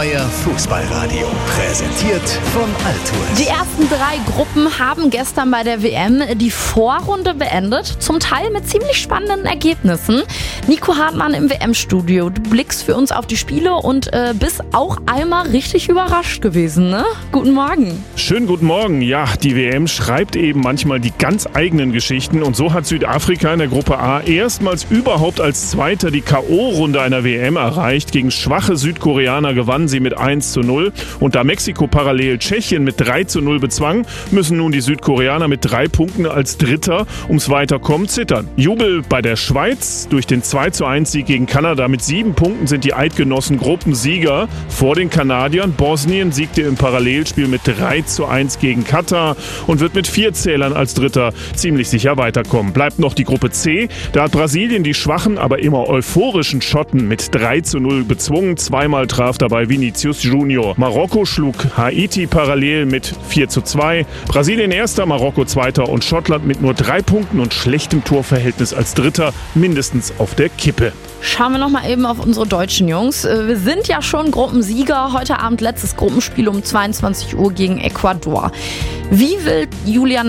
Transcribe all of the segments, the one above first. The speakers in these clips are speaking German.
Euer Fußballradio, präsentiert von Altours. Die ersten 3 Gruppen haben gestern bei der WM die Vorrunde beendet, zum Teil mit ziemlich spannenden Ergebnissen. Nico Hartmann im WM-Studio, du blickst für uns auf die Spiele und bist auch einmal richtig überrascht gewesen, ne? Guten Morgen. Schönen guten Morgen. Ja, die WM schreibt eben manchmal die ganz eigenen Geschichten und so hat Südafrika in der Gruppe A erstmals überhaupt als Zweiter die K.O.-Runde einer WM erreicht. Gegen schwache Südkoreaner gewannen sie mit 1:0 und da Mexiko parallel Tschechien mit 3:0 bezwang, müssen nun die Südkoreaner mit 3 Punkten als Dritter ums Weiterkommen zittern. Jubel bei der Schweiz. Durch den 2:1-Sieg gegen Kanada mit 7 Punkten sind die Eidgenossen Gruppensieger vor den Kanadiern. Bosnien siegte im Parallelspiel mit 3:1 gegen Katar und wird mit 4 Zählern als Dritter ziemlich sicher weiterkommen. Bleibt noch die Gruppe C. Da hat Brasilien die schwachen, aber immer euphorischen Schotten mit 3:0 bezwungen. Zweimal traf dabei Vinicius Junior. Marokko schlug Haiti parallel mit 4:2. Brasilien erster, Marokko zweiter und Schottland mit nur 3 Punkten und schlechtem Torverhältnis als Dritter mindestens auf der Kippe. Schauen wir noch mal eben auf unsere deutschen Jungs. Wir sind ja schon Gruppensieger. Heute Abend letztes Gruppenspiel um 22 Uhr gegen Ecuador. Wie will Julian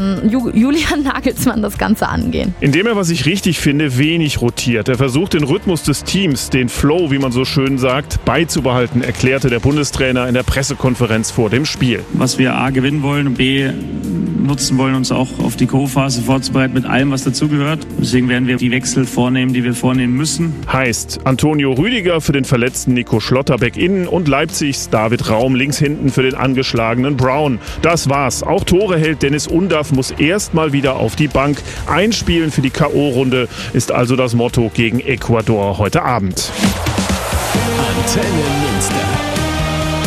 Nagelsmann das Ganze angehen? Indem er, was ich richtig finde, wenig rotiert. Er versucht den Rhythmus des Teams, den Flow, wie man so schön sagt, beizubehalten, erklärte der Bundestrainer in der Pressekonferenz vor dem Spiel. Was wir A gewinnen wollen und B nutzen wollen, uns auch auf die K.O.-Phase vorzubereiten mit allem, was dazugehört. Deswegen werden wir die Wechsel vornehmen, die wir vornehmen müssen. Heißt Antonio Rüdiger für den verletzten Nico Schlotterbeck innen und Leipzigs David Raum links hinten für den angeschlagenen Brown. Das war's. Auch Toreheld Dennis Undaff muss erstmal wieder auf die Bank. Einspielen für die K.O.-Runde ist also das Motto gegen Ecuador heute Abend. Antenne Münster.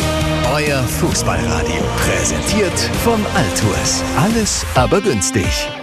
Euer Fußballradio, präsentiert von Altours. Alles aber günstig.